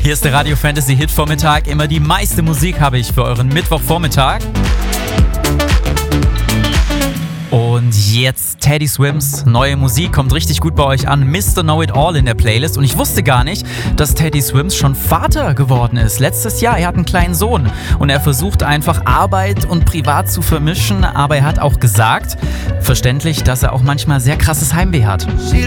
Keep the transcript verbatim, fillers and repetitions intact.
Hier ist der Radio Fantasy Hit Vormittag. Immer die meiste Musik habe ich für euren Mittwochvormittag. Und jetzt Teddy Swims neue Musik, kommt richtig gut bei euch an. Mister Know-It-All in der Playlist. Und ich wusste gar nicht, dass Teddy Swims schon Vater geworden ist. Letztes Jahr, er hat einen kleinen Sohn. Und er versucht einfach Arbeit und Privat zu vermischen. Aber er hat auch gesagt, verständlich, dass er auch manchmal sehr krasses Heimweh hat. She